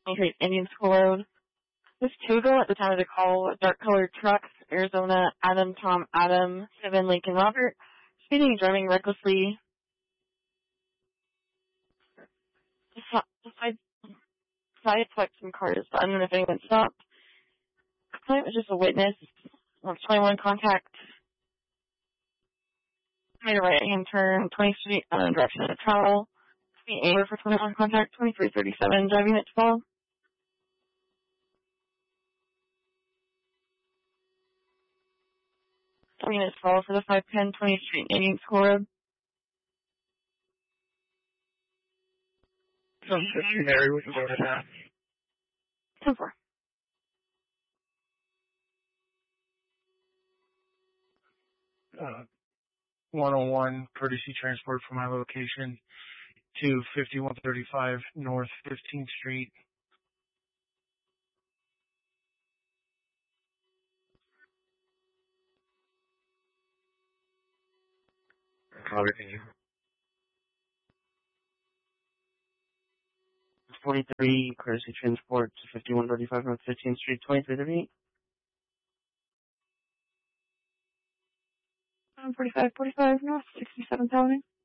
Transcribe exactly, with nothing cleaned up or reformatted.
Street, Indian School Road. This Tugel at the time of the call, dark colored trucks, Arizona, Adam, Tom, Adam, Seven, Lincoln, Robert, speeding and driving recklessly. Side, sideswiped some cars, but I don't know if anyone stopped. The client was just a witness. twenty-one contact. Made a right-hand turn, twentieth Street, unknown direction of travel. Speed anywhere for twenty-one contact, twenty-three thirty-seven, driving at twelve. Driving at twelve for the five ten, twentieth Street, Indian School Road. Mary, we can go to that. ten four. Uh, one oh one courtesy transport from my location to fifty-one thirty-five North fifteenth Street. Copy, thank you. forty-three courtesy transport to fifty-one thirty-five North fifteenth Street, twenty-three thirty-eight. forty-five forty-five North sixty-seventh Avenue.